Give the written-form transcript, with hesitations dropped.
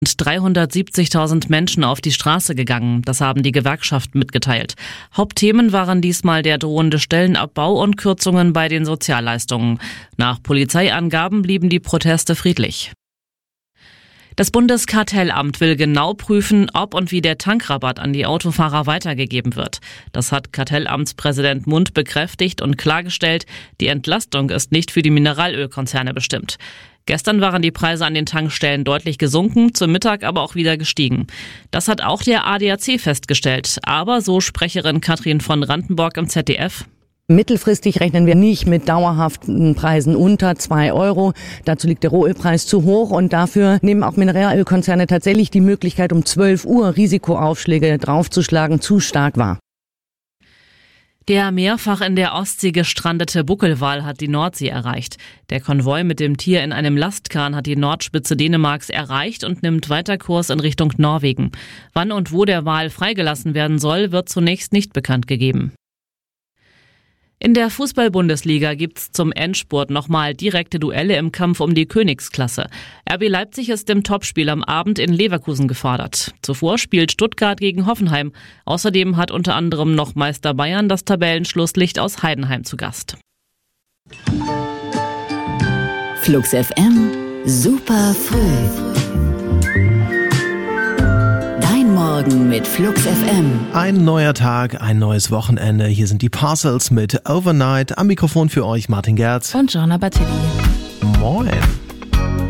370.000 Menschen auf die Straße gegangen. Das haben die Gewerkschaften mitgeteilt. Hauptthemen waren diesmal der drohende Stellenabbau und Kürzungen bei den Sozialleistungen. Nach Polizeiangaben blieben die Proteste friedlich. Das Bundeskartellamt will genau prüfen, ob und wie der Tankrabatt an die Autofahrer weitergegeben wird. Das hat Kartellamtspräsident Mund bekräftigt und klargestellt, die Entlastung ist nicht für die Mineralölkonzerne bestimmt. Gestern waren die Preise an den Tankstellen deutlich gesunken, zum Mittag aber auch wieder gestiegen. Das hat auch der ADAC festgestellt. Aber, so Sprecherin Katrin von Randenborg im ZDF, mittelfristig rechnen wir nicht mit dauerhaften Preisen unter 2 Euro. Dazu liegt der Rohölpreis zu hoch und dafür nehmen auch Mineralölkonzerne tatsächlich die Möglichkeit, um 12 Uhr Risikoaufschläge draufzuschlagen, zu stark wahr. Der mehrfach in der Ostsee gestrandete Buckelwal hat die Nordsee erreicht. Der Konvoi mit dem Tier in einem Lastkahn hat die Nordspitze Dänemarks erreicht und nimmt weiter Kurs in Richtung Norwegen. Wann und wo der Wal freigelassen werden soll, wird zunächst nicht bekannt gegeben. In der Fußball-Bundesliga gibt's zum Endspurt nochmal direkte Duelle im Kampf um die Königsklasse. RB Leipzig ist im Topspiel am Abend in Leverkusen gefordert. Zuvor spielt Stuttgart gegen Hoffenheim. Außerdem hat unter anderem noch Meister Bayern das Tabellenschlusslicht aus Heidenheim zu Gast. Flux FM, super früh. Morgen mit Flux FM. Ein neuer Tag, ein neues Wochenende. Hier sind die Parcels mit Overnight. Am Mikrofon für euch Martin Gerz und Jonna Battilli. Moin.